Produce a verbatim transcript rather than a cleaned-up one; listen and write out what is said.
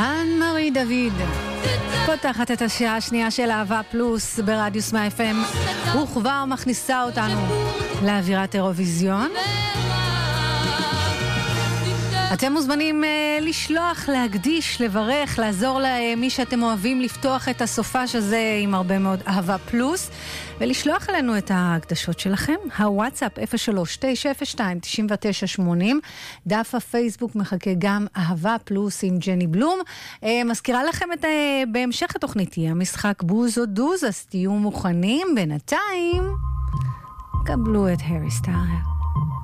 אן-מארי דוד פותחת את השעה השנייה של אהבה פלוס ברדיו סמי אף אם, וכבר מכניסה אותנו לאווירת אירוויזיון. אתם מוזמנים uh, לשלוח, להקדיש, לברך, לעזור למי שאתם אוהבים לפתוח את הסופש הזה עם הרבה מאוד אהבה פלוס, ולשלוח אלינו את ההקדשות שלכם. הוואטסאפ אפס שלוש תשע אפס שתיים תשע תשע שמונים, דף הפייסבוק מחכה גם אהבה פלוס עם ג'ני בלום. Uh, מזכירה לכם את, uh, בהמשך התוכנית יהיה המשחק בוז או דוז, אז תהיו מוכנים. בינתיים קבלו את הרי סטיילס.